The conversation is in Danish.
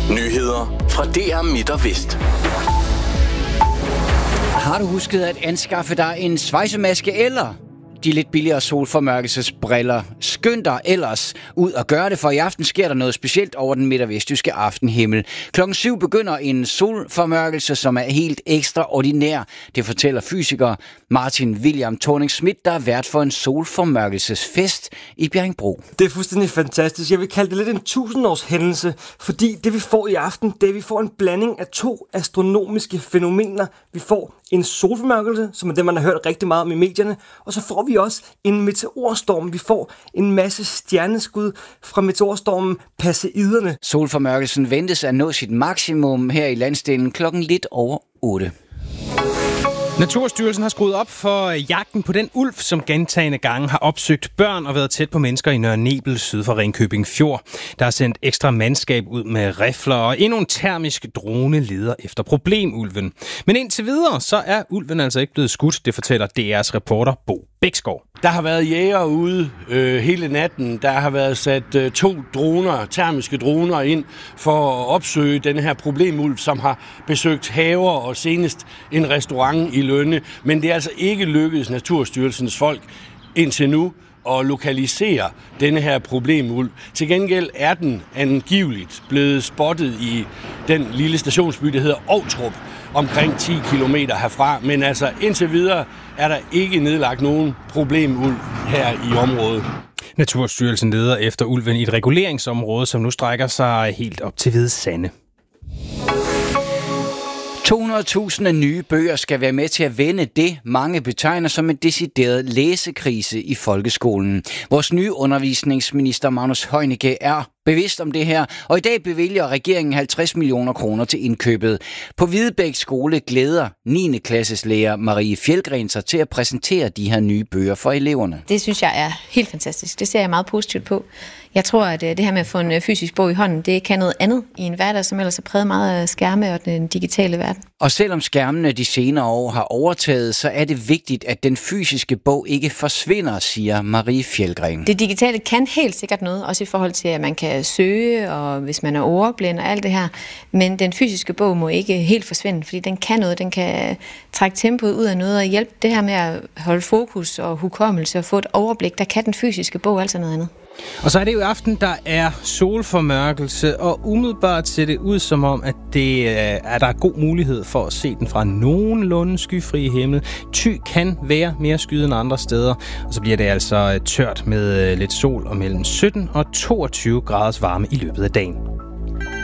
Nyheder fra DR Midt og Vest. Har du husket at anskaffe dig en svejsemaske eller de lidt billigere solformørkelsesbriller? Skynd dig ellers ud og gør det, for i aften sker der noget specielt over den midt- og vestjyske aftenhimmel. 7:00 begynder en solformørkelse, som er helt ekstraordinær. Det fortæller fysiker Martin William Thorning-Schmidt, der er vært for en solformørkelsesfest i Bjerringbro. Det er fuldstændig fantastisk. Jeg vil kalde det lidt en 1000-års hændelse, fordi det vi får i aften, det er, at vi får en blanding af to astronomiske fænomener. Vi får en solformørkelse, som er det, man har hørt rigtig meget om i medierne, og så får vi også en meteorstorm. Vi får en masse stjerneskud fra meteorstormen Perseiderne. Solformørkelsen ventes at nå sit maksimum her i landsdelen 7:08. Naturstyrelsen har skruet op for jagten på den ulv, som gentagne gange har opsøgt børn og været tæt på mennesker i Nørre Nebel syd for Ringkøbing Fjord. Der er sendt ekstra mandskab ud med rifler, og endnu en termisk drone leder efter problemulven. Men indtil videre, så er ulven altså ikke blevet skudt, det fortæller DR's reporter Bo Bæksgaard. Der har været jæger ude hele natten. Der har været sat 2 droner, termiske droner ind for at opsøge denne her problemulv, som har besøgt haver og senest en restaurant i Lønne. Men det er altså ikke lykkedes Naturstyrelsens folk indtil nu at lokalisere denne her problemulv. Til gengæld er den angiveligt blevet spottet i den lille stationsby, der hedder Ovtrup, omkring 10 kilometer herfra. Men altså indtil videre er der ikke nedlagt nogen problemulv her i området. Naturstyrelsen leder efter ulven i et reguleringsområde, som nu strækker sig helt op til Hvide Sande. 200.000 nye bøger skal være med til at vende det, mange betegner som en decideret læsekrise i folkeskolen. Vores nye undervisningsminister Magnus Heunicke er bevidst om det her, og i dag bevilger regeringen 50 millioner kroner til indkøbet. På Hvidebæk skole glæder 9. klasses lærer Marie Fjeldgren sig til at præsentere de her nye bøger for eleverne. Det synes jeg er helt fantastisk. Det ser jeg meget positivt på. Jeg tror, at det her med at få en fysisk bog i hånden, det kan noget andet i en hverdag, som ellers er præget meget af skærme og den digitale verden. Og selvom skærmene de senere år har overtaget, så er det vigtigt, at den fysiske bog ikke forsvinder, siger Marie Fjeldgren. Det digitale kan helt sikkert noget, også i forhold til, at man kan søge, og hvis man er ordblind og alt det her. Men den fysiske bog må ikke helt forsvinde, fordi den kan noget. Den kan trække tempoet ud af noget og hjælpe det her med at holde fokus og hukommelse og få et overblik. Der kan den fysiske bog altså noget andet. Og så er det jo i aften, der er solformørkelse, og umiddelbart ser det ud som om, at der er god mulighed for at se den fra nogenlunde skyfri himmel. Thy kan være mere skyet end andre steder, og så bliver det altså tørt med lidt sol og mellem 17 og 22 graders varme i løbet af dagen.